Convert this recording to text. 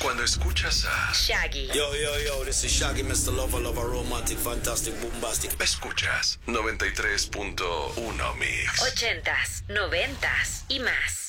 Cuando escuchas a Shaggy. Yo, this is Shaggy, Mr. Lover, romantic, fantastic, bombastic. escuchas 93.1 Mix. 80s, 90s y más.